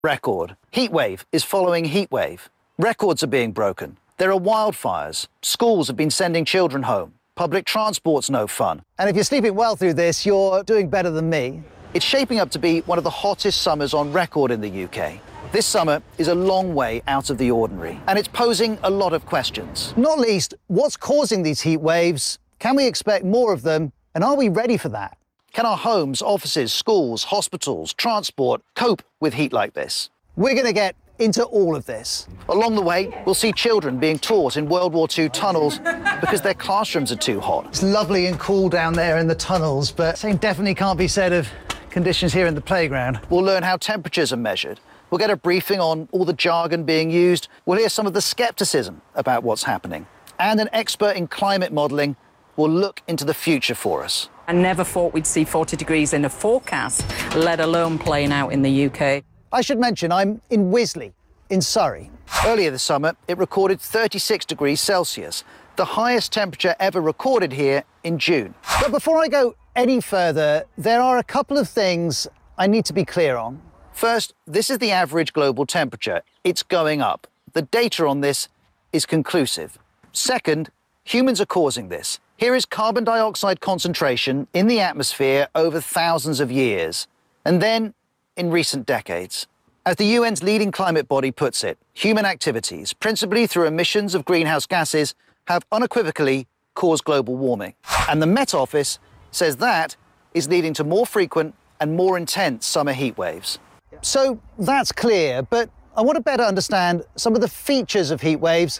Record. Heatwave is following heatwave. Records are being broken. There are wildfires. Schools have been sending children home. Public transport's no fun. And if you're sleeping well through this, you're doing better than me. It's shaping up to be one of the hottest summers on record in the UK. This summer is a long way out of the ordinary, and it's posing a lot of questions. Not least, what's causing these heat waves? Can we expect more of them? And are we ready for that? Can our homes, offices, schools, hospitals, transport cope with heat like this? We're going to get into all of this. Along the way, we'll see children being taught in World War II tunnels because their classrooms are too hot. It's lovely and cool down there in the tunnels, but same definitely can't be said of conditions here in the playground. We'll learn how temperatures are measured. We'll get a briefing on all the jargon being used. We'll hear some of the skepticism about what's happening. And an expert in climate modelling will look into the future for us. I never thought we'd see 40 degrees in a forecast, let alone playing out in the UK. I should mention I'm in Wisley, in Surrey. Earlier this summer, it recorded 36 degrees Celsius, the highest temperature ever recorded here in June. But before I go any further, there are a couple of things I need to be clear on. First, this is the average global temperature. It's going up. The data on this is conclusive. Second, humans are causing this. Here is carbon dioxide concentration in the atmosphere over thousands of years, and then in recent decades. As the UN's leading climate body puts it, human activities, principally through emissions of greenhouse gases, have unequivocally caused global warming. And the Met Office says that is leading to more frequent and more intense summer heat waves. So that's clear, but I want to better understand some of the features of heat waves